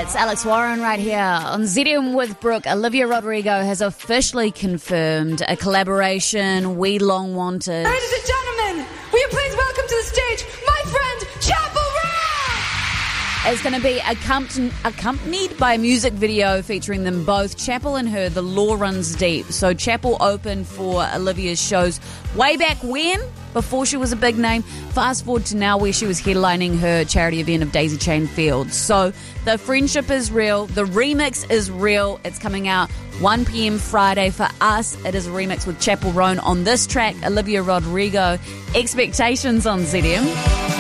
It's Alex Warren right here on ZM with Brooke. Olivia Rodrigo has officially confirmed a collaboration we long wanted. Ladies and gentlemen, will you please welcome to the stage my friend Chapel Roan? It's going to be accompanied by a music video featuring them both. Chapel and her, The Law Runs Deep. So Chapel opened for Olivia's shows way back when, before she was a big name. Fast forward to now where she was headlining her charity event of Daisy Chain Fields. So the friendship is real. The remix is real. It's coming out 1 p.m. Friday for us. It is a remix with Chapel Roan on this track, Olivia Rodrigo. Expectations on ZM.